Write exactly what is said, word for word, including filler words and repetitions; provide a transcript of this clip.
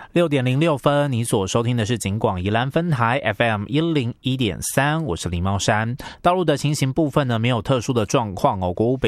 六点零六分，你所收听的是警广宜兰分台 F M 一零一点三，我是林茂山。道路的情形部分呢，没有特殊的状况哦。国五北